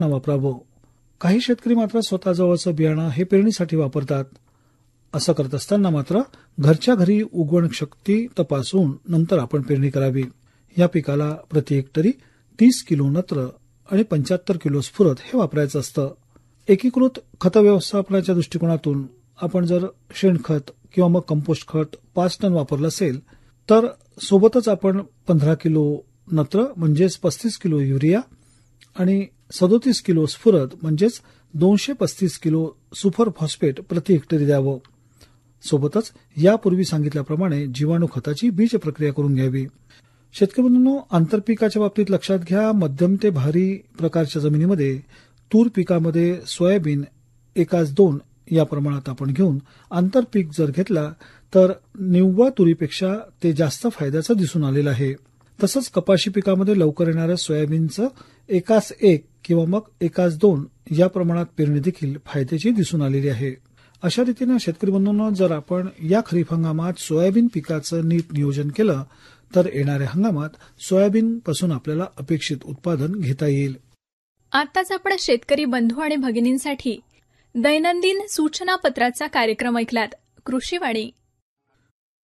वापरावं. काही शेतकरी मात्र स्वतःजवळचं बियाणं हे पेरणीसाठी वापरतात. असं करत असताना मात्र घरच्या घरी उगवण शक्ती तपासून नंतर आपण पेरणी करावी. या पिकाला प्रति हेक्टरी 30 किलो नत्र आणि 75 किलो स्फुरद हे वापरायचं असतं. एकीकृत खत व्यवस्थापनाच्या दृष्टिकोनातून आपण जर शेणखत किंवा मग कंपोस्ट खत 5 टन वापरलं असेल तर सोबतच आपण 15 किलो नत्र म्हणजेच 35 किलो युरिया आणि 37 किलो स्फुरद म्हणजेच 235 किलो सुपर फॉस्फेट प्रति हेक्टरी द्यावं. सोबतच यापूर्वी सांगितल्याप्रमाणे जीवाणू खताची बीज प्रक्रिया करून घ्यावी. शेतकरी बंधूंनो, आंतरपिकाच्या बाबतीत लक्षात घ्या, मध्यम ते भारी प्रकारच्या जमिनीमध्ये तूर पिकामध्ये सोयाबीन 1:2 या प्रमाणात आपण घेऊन आंतरपीक जर घेतला तर निव्वळ तुरीपेक्षा ते जास्त फायद्याचं दिसून आलेलं आहे. तसंच कपाशी पिकामध्ये लवकर येणाऱ्या सोयाबीनचं 1:1 किंवा मग 1:2 या प्रमाणात पेरणी देखील फायद्याची दिसून आलेली आहे. अशा रीतीनं शेतकरी बंधूंनो, जर आपण या खरीप हंगामात सोयाबीन पिकाचं नीट नियोजन केलं तर येणाऱ्या हंगामात सोयाबीन पासून आपल्याला अपेक्षित उत्पादन घेता येईल. आताच आपण शेतकरी बंधू आणि भगिनींसाठी दैनंदिन सूचना पत्राचा कार्यक्रम ऐकलात. कृषीवाणी